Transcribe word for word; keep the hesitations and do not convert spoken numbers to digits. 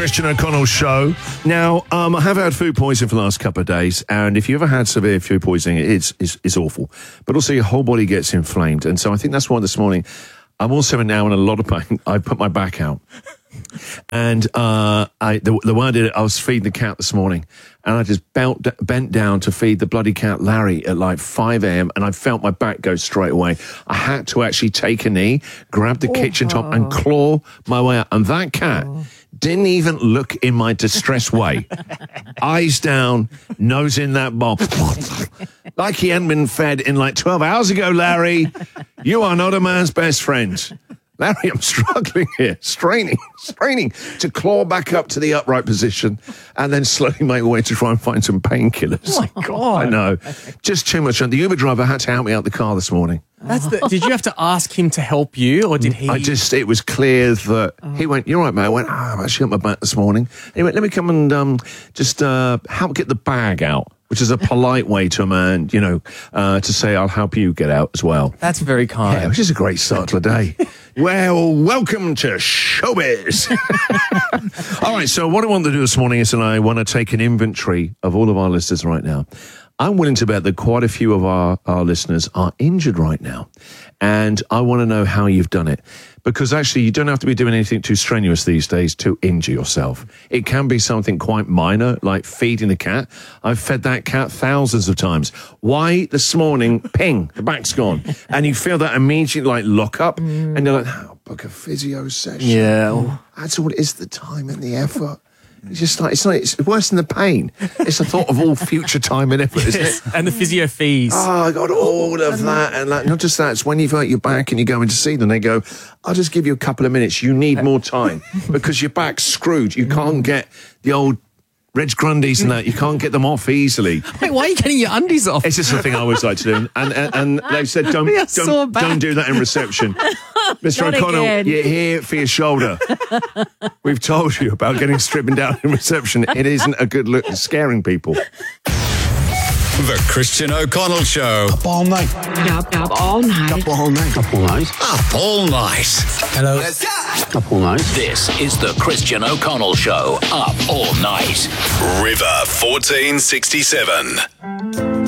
Christian O'Connell Show. Now, um, I have had food poisoning for the last couple of days, and if you ever had severe food poisoning, it's, it's, it's awful. But also your whole body gets inflamed, and so I think that's why this morning I'm also now in a lot of pain. I put my back out. And uh, I, the, the way I did it, I was feeding the cat this morning, and I just bent, bent down to feed the bloody cat Larry at like five a.m. and I felt my back go straight away. I had to actually take a knee, grab the oh, kitchen top, and claw my way out. And that cat oh. didn't even look in my distressed way. Eyes down, nose in that bowl. Like he hadn't been fed in like twelve hours ago, Larry. You are not a man's best friend. Larry, I'm struggling here, straining, straining to claw back up to the upright position and then slowly make my way to try and find some painkillers. Oh, my God. I know. Just too much. And the Uber driver had to help me out the car this morning. That's the, did you have to ask him to help you, or did he? I just, it was clear that oh. he went, "You're right, mate." I went, oh, "I've actually got my back this morning." And he went, "Let me come and um, just uh, help get the bag out," which is a polite way to a man, you know, uh, to say, "I'll help you get out as well." That's very kind. Yeah, which is a great start to the day. Well, welcome to Showbiz. All right, so what I want to do this morning is, and I want to take an inventory of all of our listeners right now. I'm willing to bet that quite a few of our, our listeners are injured right now. And I want to know how you've done it. Because actually, you don't have to be doing anything too strenuous these days to injure yourself. It can be something quite minor, like feeding the cat. I've fed that cat thousands of times. Why this morning, ping, the back's gone. And you feel that immediately, like, lock up. Mm. And you're like, oh, book a physio session. Yeah. That's all it is, the time and the effort. It's just like, it's like, it's worse than the pain. It's the thought of all future time and effort, isn't yes. it? And the physio fees. Oh, I got all of that. And like, not just that, it's when you've hurt your back and you're going to see them, they go, "I'll just give you a couple of minutes. You need more time because your back's screwed. You can't get the old Reg Grundies and that. You can't get them off easily." Wait, why are you getting your undies off? It's just something I always like to do. And, and, and they said, don't, don't, so don't do that in reception. Mister Not O'Connell, again. you're here for your shoulder. We've told you about getting stripping down in reception. It isn't a good look. It's scaring people. The Christian O'Connell Show. Up all night. Up, up all night. Up all night. Up all night. Up all night. Hello. Up all night. This is the Christian O'Connell Show. Up all night. River fourteen sixty-seven.